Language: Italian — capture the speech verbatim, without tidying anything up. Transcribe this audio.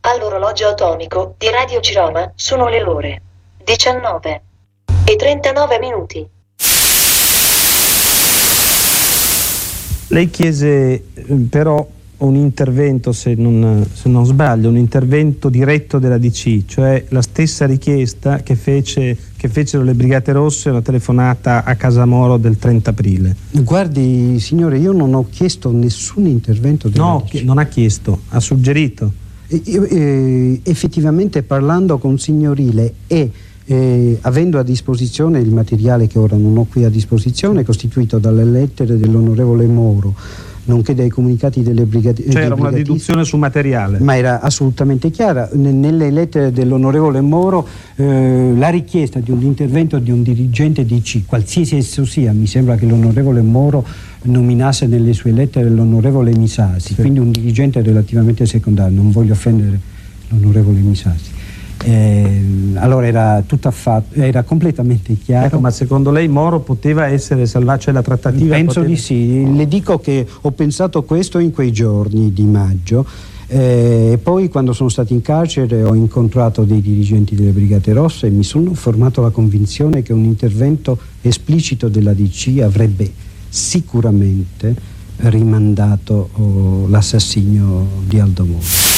All'orologio atomico di Radio Ciroma sono le ore diciannove e trentanove minuti. Lei chiese però un intervento, se non, se non sbaglio, un intervento diretto della D C, cioè la stessa richiesta che, fece, che fecero le Brigate Rosse, una telefonata a Casa Moro del trenta aprile. Guardi, signore, io non ho chiesto nessun intervento della No, D C. non ha chiesto, ha suggerito. E, e, effettivamente, parlando con Signorile e eh, avendo a disposizione il materiale che ora non ho qui a disposizione, costituito dalle lettere dell'onorevole Moro, nonché dai comunicati delle brigate. C'era una deduzione su materiale. Ma era assolutamente chiara. Nelle lettere dell'onorevole Moro eh, la richiesta di un intervento di un dirigente D C, qualsiasi esso sia, mi sembra che l'onorevole Moro nominasse nelle sue lettere l'onorevole Misasi, sì. Quindi un dirigente relativamente secondario, non voglio offendere l'onorevole Misasi. Eh, allora era tutto affatto, era completamente chiaro. Ecco, ma secondo lei Moro poteva essere salvato, cioè la trattativa? Penso poteva... di sì. Le dico che ho pensato questo in quei giorni di maggio e eh, poi quando sono stato in carcere ho incontrato dei dirigenti delle Brigate Rosse e mi sono formato la convinzione che un intervento esplicito della D C avrebbe sicuramente rimandato oh, l'assassinio di Aldo Moro.